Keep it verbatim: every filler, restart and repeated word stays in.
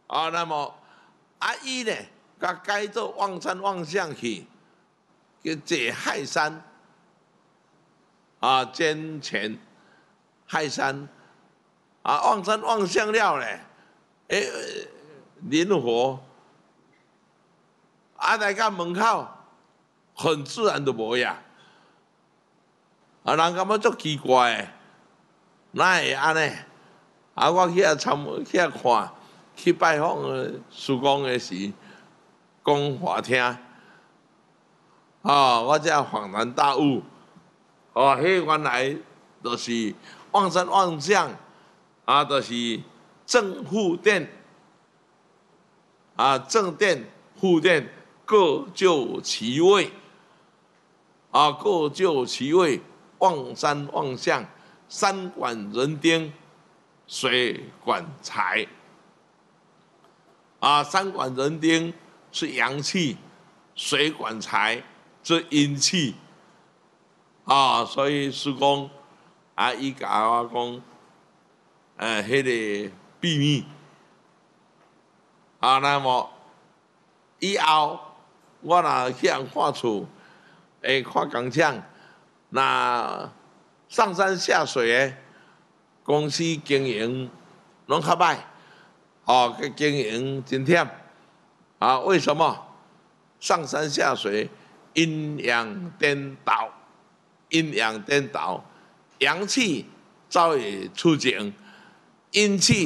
啊，那么啊伊呢，甲改做望山望向去，叫解亥山啊，兼前亥山啊，望山望向了咧，诶，灵活啊，来到门口，很自然的无呀，啊，人感觉足奇怪的，哪会安尼？啊，我去遐参去遐看，去拜访师公的时，讲话听，哦，我才恍然大悟，哦，迄原来就是望山望向，啊，就是正负殿，啊，正殿、负殿各就其位，啊，各就其位，望山望向，山管人丁。水管财，啊，山管人丁是阳气，水管财是阴气，啊，所以师公啊，伊甲我讲，呃，迄个秘密，啊，那么以后我若去人看厝，会看工厂，那上山下水的。公司经营拢较歹，哦，经营真忝啊！为什么？上山下水，阴阳颠倒，阴阳颠倒，阳气早已出境，阴气